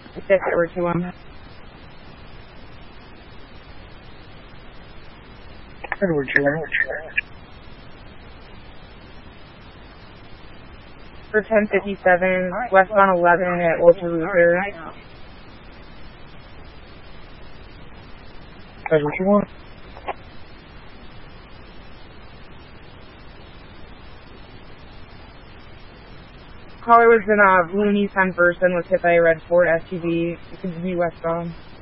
Get it over to him. Edward Chair. For 1057, westbound 11 at Ultra Luther. That's what you want? Caller was in a blue Nissan Versa and was hit by a red Ford SUV. It could be westbound.